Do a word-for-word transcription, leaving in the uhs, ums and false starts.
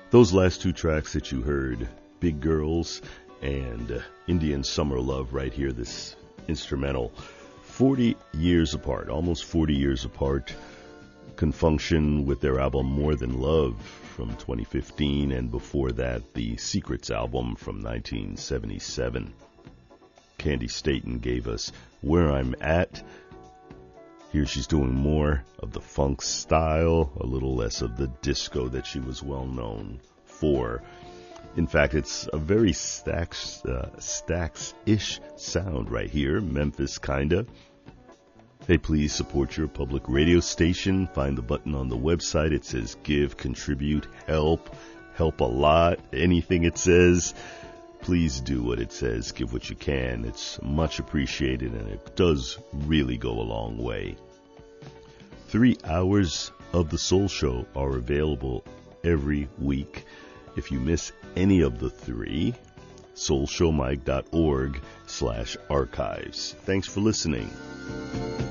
Those last two tracks that you heard, Big Girls and uh, Indian Summer Love, right here, this instrumental, forty years apart, almost forty years apart. Confunction with their album More Than Love from twenty fifteen, and before that, the Secrets album from nineteen seventy-seven. Candy Staton gave us Where I'm At. Here she's doing more of the funk style, a little less of the disco that she was well known for. In fact, it's a very Stax, uh, Stax-ish sound right here, Memphis kinda. Hey, please support your public radio station. Find the button on the website. It says give, contribute, help, help a lot, anything it says. Please do what it says. Give what you can. It's much appreciated, and it does really go a long way. Three hours of the Soul Show are available every week. If you miss any of the three, soul show mike dot org slash archives. Thanks for listening.